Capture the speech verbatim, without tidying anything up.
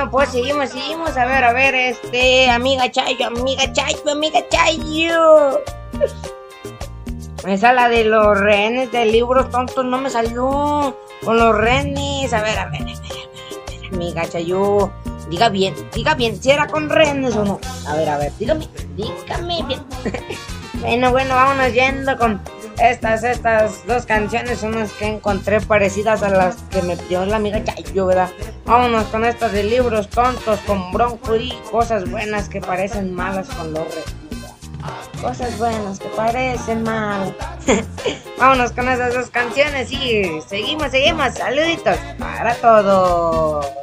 bueno, pues seguimos, seguimos. A ver, a ver, este, amiga Chayo, amiga Chayo, amiga Chayo. Esa la de los rehenes de libros tontos no me salió. Con los rehenes. A ver, a ver, a ver, a ver, a ver, amiga Chayo. Diga bien, diga bien, si era con rehenes o no. A ver, a ver, dígame, dígame bien. Bueno, bueno, vámonos yendo con estas, estas dos canciones, unas que encontré parecidas a las que me pidió la amiga Chayo, ¿verdad? Vámonos con estas de libros tontos, con Bronco y cosas buenas que parecen malas con los rehenes. Cosas buenas que parecen malas. Vámonos con esas dos canciones y seguimos, seguimos. Saluditos para todos.